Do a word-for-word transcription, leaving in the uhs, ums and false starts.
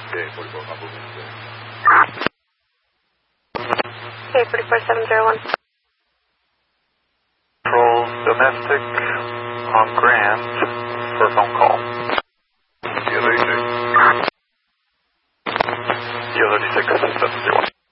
Okay, forty-four, Papa Whiskey. Okay, forty-four seven zero one. Control domestic on Grant for a phone call. D L thirty-six. D L thirty-six, seven zero one.